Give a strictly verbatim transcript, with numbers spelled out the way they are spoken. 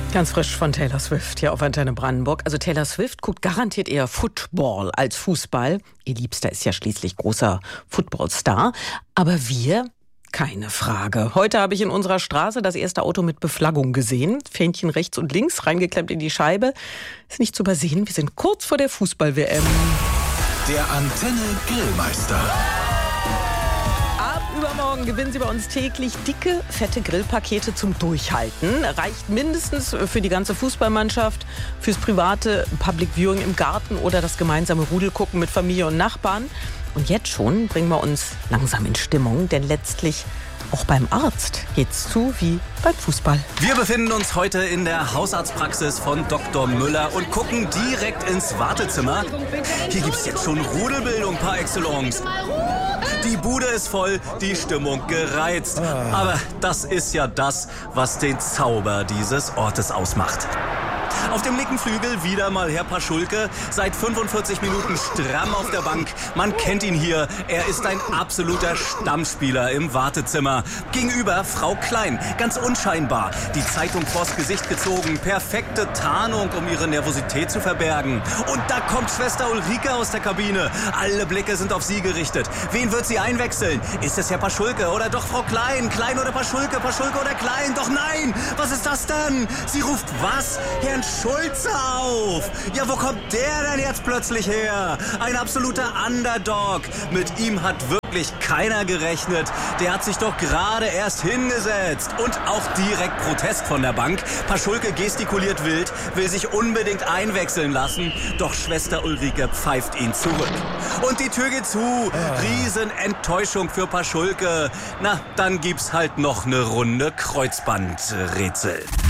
Ganz frisch von Taylor Swift hier auf Antenne Brandenburg. Also Taylor Swift guckt garantiert eher Football als Fußball. Ihr Liebster ist ja schließlich großer Footballstar. Aber wir, keine Frage. Heute habe ich in unserer Straße das erste Auto mit Beflaggung gesehen. Fähnchen rechts und links, reingeklemmt in die Scheibe. Ist nicht zu übersehen, wir sind kurz vor der Fußball-W M. Der Antenne Grillmeister. Übermorgen gewinnen Sie bei uns täglich dicke, fette Grillpakete zum Durchhalten. Reicht mindestens für die ganze Fußballmannschaft, fürs private Public Viewing im Garten oder das gemeinsame Rudelgucken mit Familie und Nachbarn. Und jetzt schon bringen wir uns langsam in Stimmung, denn letztlich auch beim Arzt geht's zu wie beim Fußball. Wir befinden uns heute in der Hausarztpraxis von Doktor Müller und gucken direkt ins Wartezimmer. Hier gibt's jetzt schon Rudelbildung par excellence. Die Bude ist voll, die Stimmung gereizt. Aber das ist ja das, was den Zauber dieses Ortes ausmacht. Auf dem linken Flügel wieder mal Herr Paschulke, seit fünfundvierzig Minuten stramm auf der Bank. Man kennt ihn hier, er ist ein absoluter Stammspieler im Wartezimmer. Gegenüber Frau Klein, ganz unscheinbar, die Zeitung vors Gesicht gezogen, perfekte Tarnung, um ihre Nervosität zu verbergen. Und da kommt Schwester Ulrike aus der Kabine. Alle Blicke sind auf sie gerichtet. Wen wird sie einwechseln? Ist es Herr Paschulke oder doch Frau Klein? Klein oder Paschulke, Paschulke oder Klein? Doch nein, was ist das denn? Sie ruft was? Herrn Schulze auf! Ja, wo kommt der denn jetzt plötzlich her? Ein absoluter Underdog. Mit ihm hat wirklich keiner gerechnet. Der hat sich doch gerade erst hingesetzt. Und auch direkt Protest von der Bank. Paschulke gestikuliert wild, will sich unbedingt einwechseln lassen. Doch Schwester Ulrike pfeift ihn zurück. Und die Tür geht zu. Riesenenttäuschung für Paschulke. Na, dann gibt's halt noch eine Runde Kreuzbandrätsel.